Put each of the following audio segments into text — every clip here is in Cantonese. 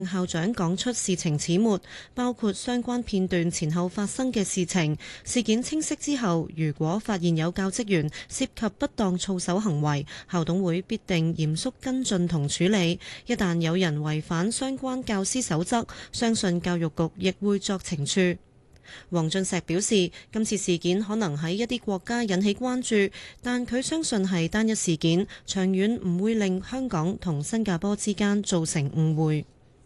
校長講出事情始末，包括相關片段前後發生嘅事情。事件清晰之後，如果發現有教職員涉及不當操守行為，校董會必定嚴肅跟進同處理。一旦有人違反相關教師守則，相信教育局亦會作懲處。黃俊碩表示，今次事件可能喺一啲國家引起關注，但佢相信係單一事件，長遠唔會令香港同新加坡之間造成誤會。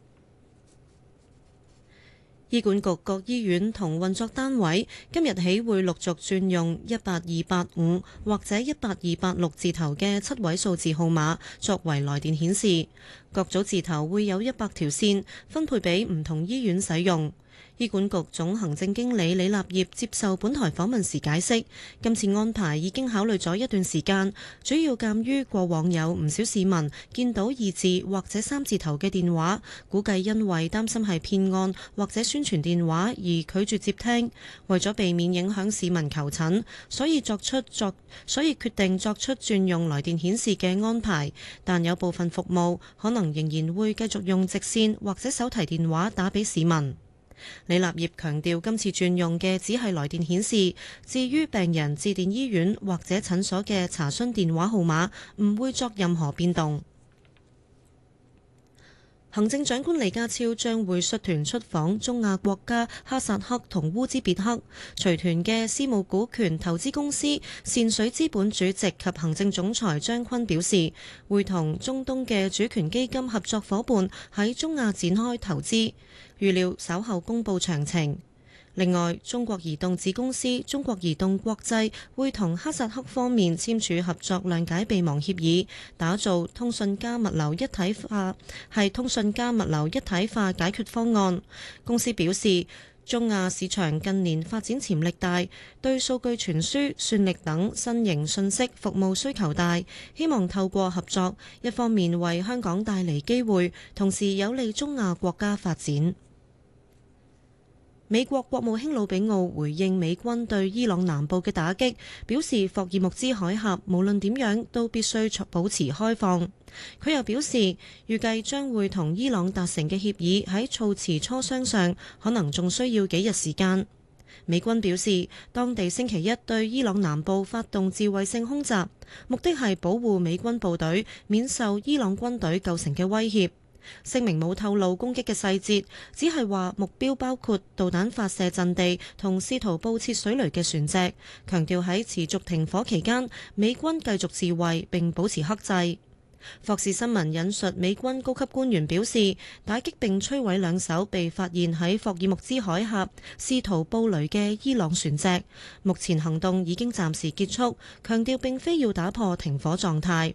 醫管局各醫院同運作單位今日起會陸續轉用18285或者18286字頭嘅7位數字號碼作為來電顯示，各組字頭會有100條線分配俾唔同醫院使用。醫管局總行政經理李立業接受本台訪問時解釋，今次安排已經考慮咗一段時間，主要鑑於過往有唔少市民見到2字或者3字頭嘅電話，估計因為擔心係騙案或者宣傳電話而拒絕接聽，為咗避免影響市民求診，所以決定作出轉用來電顯示嘅安排，但有部分服務可能仍然會繼續用直線或者手提電話打俾市民。李立業強調，今次轉用嘅只係來電顯示，至於病人致電醫院或者診所嘅查詢電話號碼，唔會作任何變動。行政長官李家超將會率團出訪中亞國家哈薩克同烏茲別克，隨團嘅私募股權投資公司善水資本主席及行政總裁張坤表示，會同中東嘅主權基金合作伙伴喺中亞展開投資，預料稍後公佈詳情。另外，中國移動子公司中國移動國際會同哈薩克方面簽署合作諒解備忘協議，打造通訊加物流一體化解決方案。公司表示，中亞市場近年發展潛力大，對數據傳輸、算力等新型信息服務需求大，希望透過合作，一方面為香港帶嚟機會，同時有利中亞國家發展。美國國務卿魯比奧回應美軍對伊朗南部嘅打擊，表示霍爾木茲海峽無論點樣都必須保持開放。佢又表示，預計將會同伊朗達成嘅協議喺措辭磋商上可能仲需要幾日時間。美軍表示，當地星期一對伊朗南部發動自衛性空襲，目的係保護美軍部隊免受伊朗軍隊構成嘅威脅。聲明冇透露攻擊嘅細節，只係話目標包括導彈發射陣地同試圖佈設水雷嘅船隻，強調喺持續停火期間，美軍繼續自衛並保持克制。霍士新聞引述美軍高級官員表示，打擊並摧毀2艘被發現喺霍爾木茲海峽試圖布雷嘅伊朗船隻，目前行動已經暫時結束，強調並非要打破停火狀態。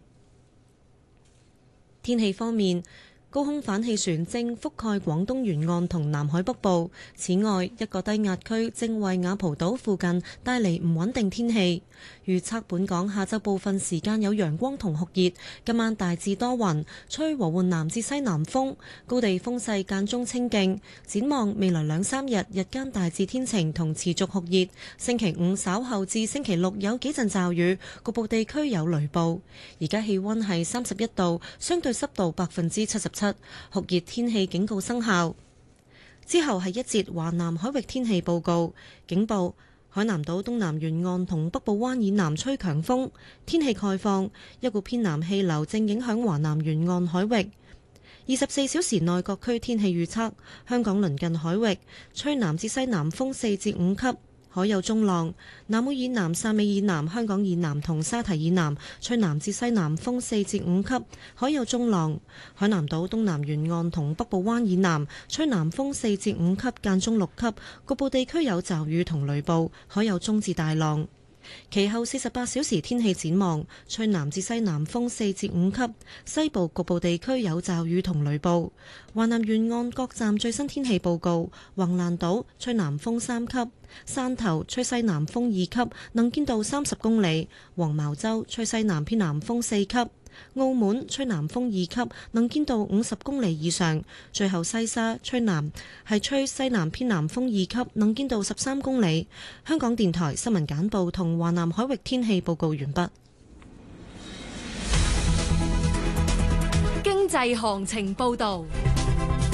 天氣方面，高空反氣旋正覆蓋廣東沿岸同南海北部，此外一個低壓區正為雅蒲島附近帶嚟唔穩定天氣。預測本港下晝部分時間有陽光同酷熱，今晚大致多雲，吹和緩南至西南風，高地風勢間中清勁。展望未來2-3日，日間大致天晴同持續酷熱，星期5稍後至星期6有幾陣驟雨，局部地區有雷暴。而家氣溫係31度，相對濕度77%，酷熱天氣警告生效。之後係一節華南海域天氣報告，警報：海南島東南沿岸同北部灣以南吹強風，天氣概況，一股偏南氣流正影響華南沿岸海域。24小時內各區天氣預測：香港鄰近海域吹南至西南風4至5級，海有中浪；南澳以南、汕尾以南、香港以南同沙堤以南吹南至西南風4至5級，海有中浪；海南島東南沿岸同北部灣以南吹南風4至5級，間中6級，局部地區有驟雨同雷暴，海有中至大浪。其後48小時天氣展望，吹南至西南風4至5級，西部局部地區有驟雨同雷暴。華南沿岸各站最新天氣報告：橫瀾島吹南風3級，汕頭吹西南風2級，能見度30公里；黃茅洲吹西南偏南風4級。澳門吹南風2級，能見度50公里以上。最後西沙吹西南偏南風2級，能見度13公里。香港電台新聞簡報同華南海域天氣報告完畢。 經濟行情報道。